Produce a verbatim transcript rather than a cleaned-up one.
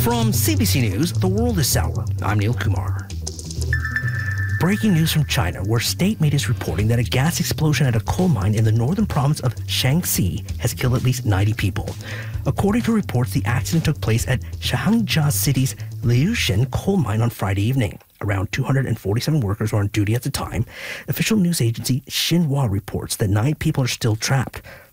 From C B C News, the world is sour. I'm Neil Kumar. Breaking news from China, where state media is reporting that a gas explosion at a coal mine in the northern province of Shaanxi has killed at least ninety people. According to reports, the accident took place at Shahangzhou City's Liushan coal mine on Friday evening. Around two hundred forty-seven workers were on duty at the time. Official news agency Xinhua reports that nine people are still trapped.